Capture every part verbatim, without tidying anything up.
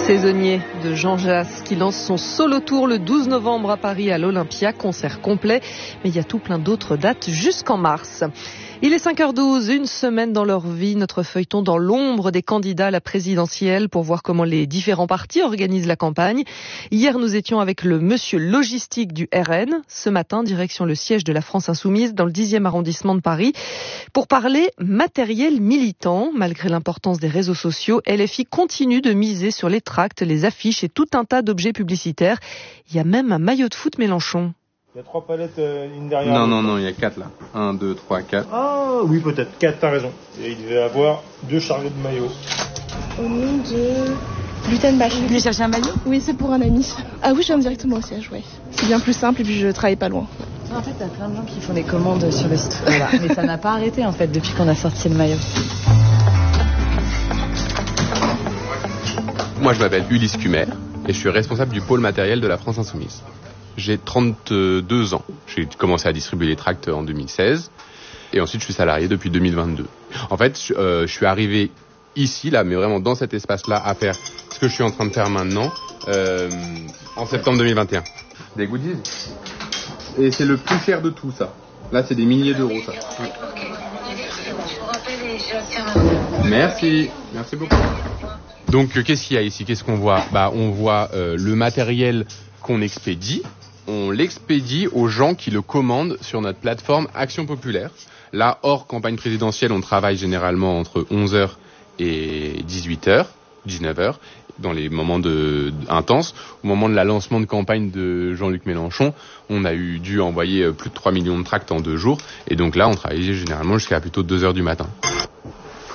Saisonnier de Jean Jass qui lance son solo tour le douze novembre à Paris à l'Olympia, concert complet. Mais il y a tout plein d'autres dates jusqu'en mars. Il est cinq heures douze, une semaine dans leur vie, notre feuilleton dans l'ombre des candidats à la présidentielle pour voir comment les différents partis organisent la campagne. Hier, nous étions avec le monsieur logistique du R N. Ce matin, direction le siège de la France Insoumise dans le dixième arrondissement de Paris pour parler matériel militant. Malgré l'importance des réseaux sociaux, L F I continue de miser sur les tracts, les affiches et tout un tas d'objets publicitaires. Il y a même un maillot de foot Mélenchon. Il y a trois palettes, euh, une derrière Non, l'autre. non, non, il y a quatre là. Un, deux, trois, quatre. Ah oui, peut-être. Quatre, t'as raison. Et il devait avoir deux chariots de maillots. Au nom de Glutenbach. Vous voulez chercher un maillot ? Oui, c'est pour un ami. Ah oui, je viens directement au siège, ouais. C'est bien plus simple et puis je travaille pas loin. En fait, t'as plein de gens qui font des commandes sur le site. Voilà. Mais ça n'a pas arrêté en fait depuis qu'on a sorti le maillot. Moi, je m'appelle Ulysse Cumer et je suis responsable du pôle matériel de la France Insoumise. J'ai trente-deux ans. J'ai commencé à distribuer les tracts en deux mille seize et ensuite je suis salarié depuis deux mille vingt-deux. En fait, je, euh, je suis arrivé ici, là, mais vraiment dans cet espace-là, à faire ce que je suis en train de faire maintenant, euh, en septembre deux mille vingt et un. Des goodies. Et c'est le plus cher de tout, ça. Là, c'est des milliers d'euros, ça. Merci. Merci beaucoup. Donc, euh, qu'est-ce qu'il y a ici ? Qu'est-ce qu'on voit ? Bah, on voit euh, le matériel qu'on expédie. On l'expédie aux gens qui le commandent sur notre plateforme Action Populaire. Là, hors campagne présidentielle, on travaille généralement entre onze heures et dix-huit heures, dix-neuf heures, dans les moments de, de, intenses. Au moment de la lancement de campagne de Jean-Luc Mélenchon, on a eu dû envoyer plus de trois millions de tracts en deux jours. Et donc là, on travaillait généralement jusqu'à plutôt deux heures du matin. Allô ?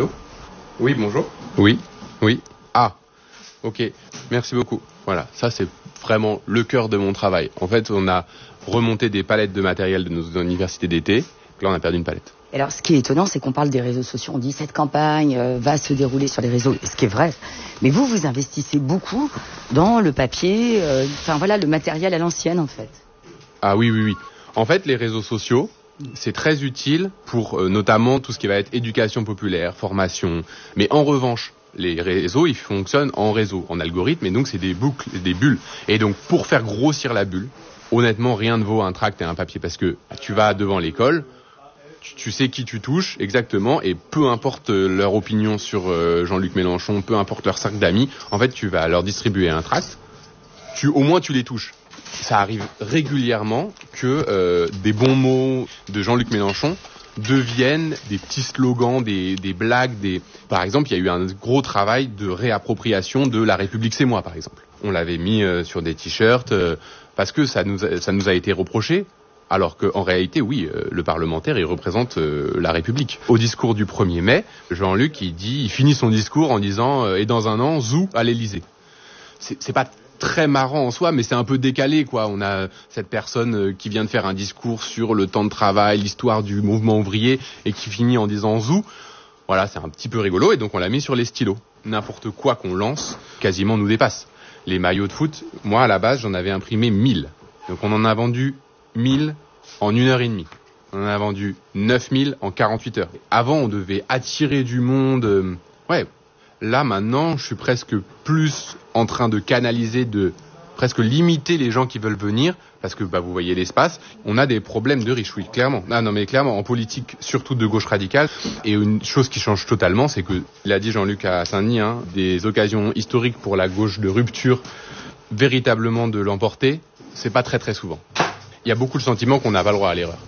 Oui, bonjour ? Oui ? Oui ? Ah, ok. Merci beaucoup. Voilà, ça c'est vraiment le cœur de mon travail. En fait, on a remonté des palettes de matériel de nos universités d'été. Là, on a perdu une palette. Alors, ce qui est étonnant, c'est qu'on parle des réseaux sociaux. On dit cette campagne euh, va se dérouler sur les réseaux, ce qui est vrai. Mais vous, vous investissez beaucoup dans le papier, euh, enfin voilà, le matériel à l'ancienne, en fait. Ah oui, oui, oui. En fait, les réseaux sociaux, c'est très utile pour euh, notamment tout ce qui va être éducation populaire, formation. Mais en revanche, les réseaux, ils fonctionnent en réseau, en algorithme, et donc c'est des boucles, des bulles. Et donc, pour faire grossir la bulle, honnêtement, rien ne vaut un tract et un papier, parce que tu vas devant l'école, tu, tu sais qui tu touches exactement, et peu importe leur opinion sur euh, Jean-Luc Mélenchon, peu importe leur cercle d'amis, en fait, tu vas leur distribuer un tract, tu, au moins tu les touches. Ça arrive régulièrement que euh, des bons mots de Jean-Luc Mélenchon deviennent des petits slogans, des, des blagues, des... Par exemple, il y a eu un gros travail de réappropriation de La République c'est moi, par exemple. On l'avait mis euh, sur des t-shirts euh, parce que ça nous a, ça nous a été reproché, alors qu'en réalité, oui, euh, le parlementaire, il représente euh, la République. Au discours du premier mai, Jean-Luc, il dit, il finit son discours en disant euh, « Et dans un an, zou à l'Élysée ». C'est, c'est pas très marrant en soi, mais c'est un peu décalé, quoi. On a cette personne qui vient de faire un discours sur le temps de travail, l'histoire du mouvement ouvrier, et qui finit en disant zou. Voilà, c'est un petit peu rigolo, et donc on l'a mis sur les stylos. N'importe quoi qu'on lance, quasiment nous dépasse. Les maillots de foot, moi, à la base, j'en avais imprimé mille. Donc on en a vendu mille en une heure et demie. On en a vendu neuf mille en quarante-huit heures. Avant, on devait attirer du monde. Euh, ouais. Là, maintenant, je suis presque plus en train de canaliser, de presque limiter les gens qui veulent venir, parce que bah, vous voyez l'espace. On a des problèmes de riches, oui, clairement. Ah, non, mais clairement, en politique, surtout de gauche radicale. Et une chose qui change totalement, c'est que, il a dit Jean-Luc à Saint-Denis, hein, des occasions historiques pour la gauche de rupture, véritablement de l'emporter, c'est pas très très souvent. Il y a beaucoup le sentiment qu'on n'a pas le droit à l'erreur.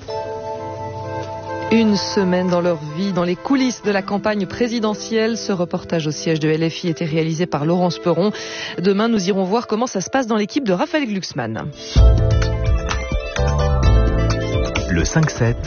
Une semaine dans leur vie, dans les coulisses de la campagne présidentielle. Ce reportage au siège de L F I était réalisé par Laurence Perron. Demain, nous irons voir comment ça se passe dans l'équipe de Raphaël Glucksmann. Le cinq sept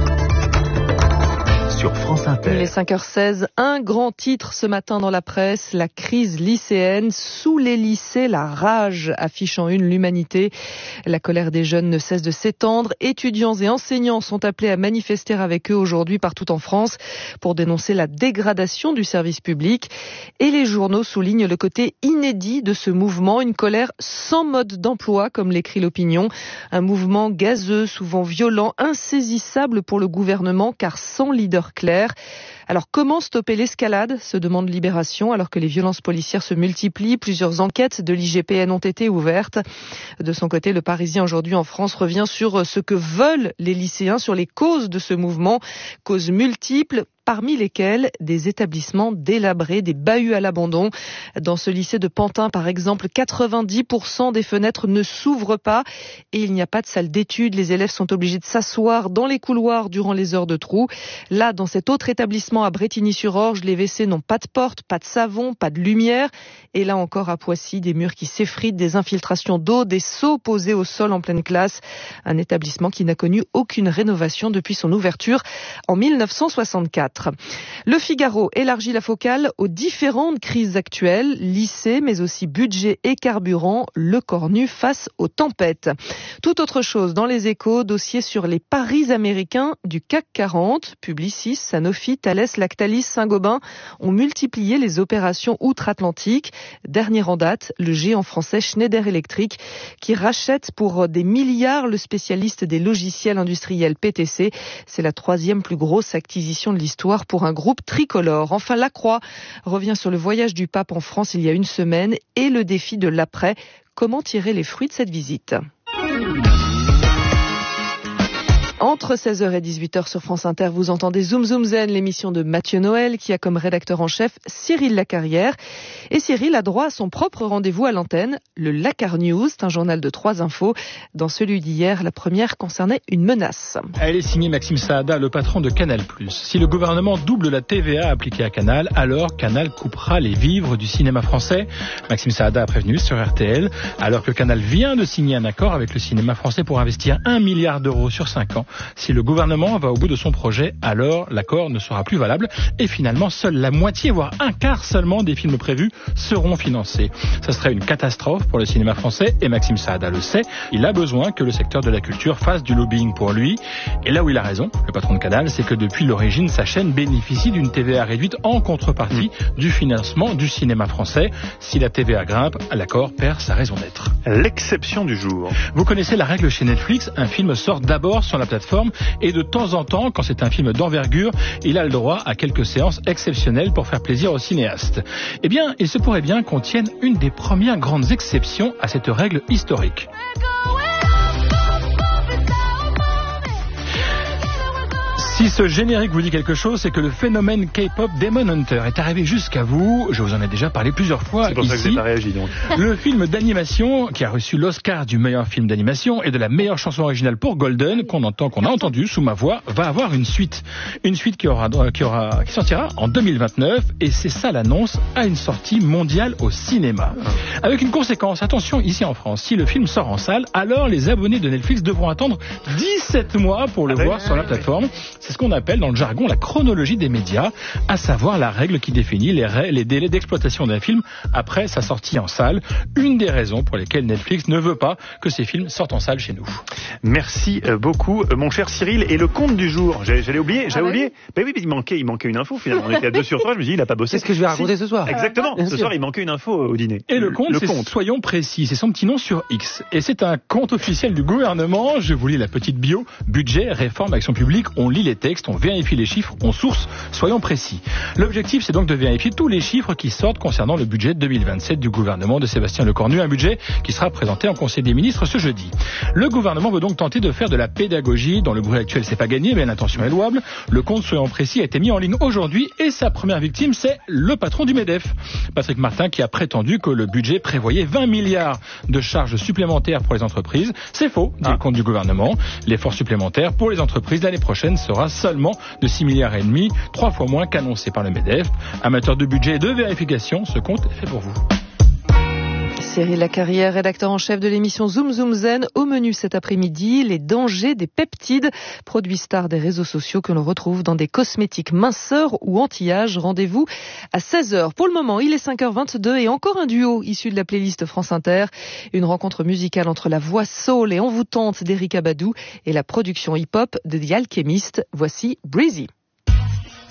sur France Inter. Il est cinq heures seize. Un grand titre ce matin dans la presse, la crise lycéenne. Sous les lycées, la rage affiche en une l'humanité. La colère des jeunes ne cesse de s'étendre. Étudiants et enseignants sont appelés à manifester avec eux aujourd'hui partout en France pour dénoncer la dégradation du service public. Et les journaux soulignent le côté inédit de ce mouvement, une colère sans mode d'emploi, comme l'écrit l'opinion. Un mouvement gazeux, souvent violent, insaisissable pour le gouvernement, car sans leader heure claire. Alors comment stopper l'escalade, se demande Libération, alors que les violences policières se multiplient. Plusieurs enquêtes de l'I G P N ont été ouvertes. De son côté, le Parisien aujourd'hui en France revient sur ce que veulent les lycéens, sur les causes de ce mouvement. Causes multiples, parmi lesquels des établissements délabrés, des bahuts à l'abandon. Dans ce lycée de Pantin, par exemple, quatre-vingt-dix pour cent des fenêtres ne s'ouvrent pas et il n'y a pas de salle d'études. Les élèves sont obligés de s'asseoir dans les couloirs durant les heures de trou. Là, dans cet autre établissement à Brétigny-sur-Orge, les W C n'ont pas de porte, pas de savon, pas de lumière. Et là encore à Poissy, des murs qui s'effritent, des infiltrations d'eau, des seaux posés au sol en pleine classe. Un établissement qui n'a connu aucune rénovation depuis son ouverture en mille neuf cent soixante-quatre. Le Figaro élargit la focale aux différentes crises actuelles, lycée, mais aussi budget et carburant, le corps nu face aux tempêtes. Tout autre chose dans les Échos, dossier sur les paris américains du C A C quarante. Publicis, Sanofi, Thales, Lactalis, Saint-Gobain ont multiplié les opérations outre-Atlantique. Dernier en date, le géant français Schneider Electric qui rachète pour des milliards le spécialiste des logiciels industriels P T C. C'est la troisième plus grosse acquisition de l'histoire pour un groupe tricolore. Enfin, La Croix revient sur le voyage du pape en France il y a une semaine et le défi de l'après. Comment tirer les fruits de cette visite ? Entre seize heures et dix-huit heures sur France Inter, vous entendez Zoom Zoom Zen, l'émission de Mathieu Noël, qui a comme rédacteur en chef Cyril Lacarrière. Et Cyril a droit à son propre rendez-vous à l'antenne, le Lacar News, c'est un journal de trois infos. Dans celui d'hier, la première concernait une menace. Elle est signée Maxime Saada, le patron de Canal plus. Si le gouvernement double la T V A appliquée à Canal, alors Canal coupera les vivres du cinéma français. Maxime Saada a prévenu sur R T L, alors que Canal vient de signer un accord avec le cinéma français pour investir un milliard d'euros sur cinq ans. Si le gouvernement va au bout de son projet, alors l'accord ne sera plus valable et finalement seule la moitié, voire un quart seulement des films prévus seront financés. Ça serait une catastrophe pour le cinéma français et Maxime Saada le sait. Il a besoin que le secteur de la culture fasse du lobbying pour lui. Et là où il a raison, le patron de Canal, c'est que depuis l'origine, sa chaîne bénéficie d'une T V A réduite en contrepartie du financement du cinéma français. Si la T V A grimpe, l'accord perd sa raison d'être. L'exception du jour. Vous connaissez la règle chez Netflix, un film sort d'abord sur la plateforme et de temps en temps, quand c'est un film d'envergure, il a le droit à quelques séances exceptionnelles pour faire plaisir aux cinéastes. Eh bien, il se pourrait bien qu'on tienne une des premières grandes exceptions à cette règle historique. Si ce générique vous dit quelque chose, c'est que le phénomène K-pop Demon Hunter est arrivé jusqu'à vous. Je vous en ai déjà parlé plusieurs fois ici. C'est pour ça que vous n'avez pas réagi, donc. Le film d'animation qui a reçu l'Oscar du meilleur film d'animation et de la meilleure chanson originale pour Golden, qu'on entend, qu'on a entendu sous ma voix, va avoir une suite. Une suite qui aura, qui aura, qui sortira en deux mille vingt-neuf, et c'est ça l'annonce à une sortie mondiale au cinéma. Avec une conséquence, attention, ici en France, si le film sort en salle, alors les abonnés de Netflix devront attendre dix-sept mois pour le ah voir oui, sur la plateforme. C'est ce qu'on appelle dans le jargon la chronologie des médias, à savoir la règle qui définit les, ra- les délais d'exploitation d'un film après sa sortie en salle. Une des raisons pour lesquelles Netflix ne veut pas que ces films sortent en salle chez nous. Merci beaucoup, mon cher Cyril. Et le compte du jour, j'allais, j'allais oublier, j'avais ah oublié. Ben oui, mais il manquait, il manquait une info finalement. On était à deux sur trois. Je me dis, il a pas bossé. C'est ce que je vais raconter si. ce soir. Exactement. Bien ce sûr. Soir, il manquait une info au dîner. Et le compte, le c'est compte. Soyons précis. C'est son petit nom sur X. Et c'est un compte officiel du gouvernement. Je vous lis la petite bio. Budget, réforme, action publique. On lit les textes, on vérifie les chiffres, on source, soyons précis. L'objectif, c'est donc de vérifier tous les chiffres qui sortent concernant le budget deux mille vingt-sept du gouvernement de Sébastien Lecornu, un budget qui sera présenté en Conseil des ministres ce jeudi. Le gouvernement veut donc tenter de faire de la pédagogie. Dans le bruit actuel, c'est pas gagné, mais l'intention est louable. Le compte, soyons précis, a été mis en ligne aujourd'hui et sa première victime, c'est le patron du MEDEF, Patrick Martin, qui a prétendu que le budget prévoyait vingt milliards de charges supplémentaires pour les entreprises. C'est faux, dit ah. le compte du gouvernement. L'effort supplémentaire pour les entreprises l'année prochaine sera seulement de six milliards et demi, trois fois moins qu'annoncé par le MEDEF. Amateur de budget et de vérification, ce compte est fait pour vous. Cyril Lacarrière, rédacteur en chef de l'émission Zoom Zoom Zen. Au menu cet après-midi, les dangers des peptides, produits stars des réseaux sociaux que l'on retrouve dans des cosmétiques minceurs ou anti-âge. Rendez-vous à seize heures. Pour le moment, il est cinq heures vingt-deux et encore un duo issu de la playlist France Inter. Une rencontre musicale entre la voix soul et envoûtante d'Erykah Badu et la production hip-hop de The Alchemist. Voici Breezy.